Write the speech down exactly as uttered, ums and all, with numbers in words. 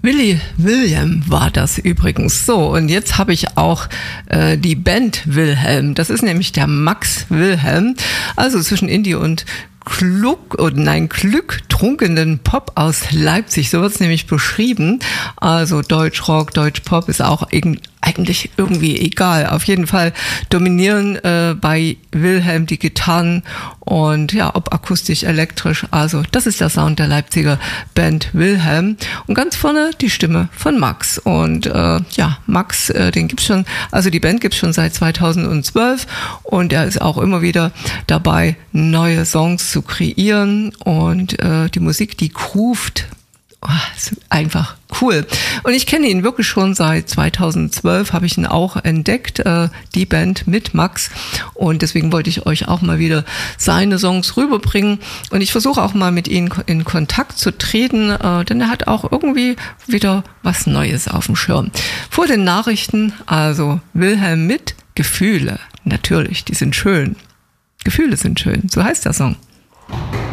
Willy Wilhelm war das übrigens. So, und jetzt habe ich auch äh, die Band Wilhelm. Das ist nämlich der Max Wilhelm. Also zwischen Indie und Klug, oder nein, glücktrunkenen Pop aus Leipzig. So wird es nämlich beschrieben. Also Deutschrock, Deutschpop ist auch eigentlich irgendwie egal. Auf jeden Fall dominieren äh, bei Wilhelm die Gitarren und ja, ob akustisch, elektrisch. Also das ist der Sound der Leipziger Band Wilhelm. Und ganz vorne die Stimme von Max. Und äh, ja, Max, äh, den gibt's schon, also die Band gibt's schon seit zweitausendzwölf und er ist auch immer wieder dabei, neue Songs zu kreieren und äh, die Musik, die groovt. Oh, ist einfach cool. Und ich kenne ihn wirklich schon seit zweitausendzwölf, habe ich ihn auch entdeckt, äh, die Band mit Max. Und deswegen wollte ich euch auch mal wieder seine Songs rüberbringen. Und ich versuche auch mal mit ihm in Kontakt zu treten, äh, denn er hat auch irgendwie wieder was Neues auf dem Schirm. Vor den Nachrichten, also Wilhelm mit Gefühle. Natürlich, die sind schön. Gefühle sind schön, so heißt der Song.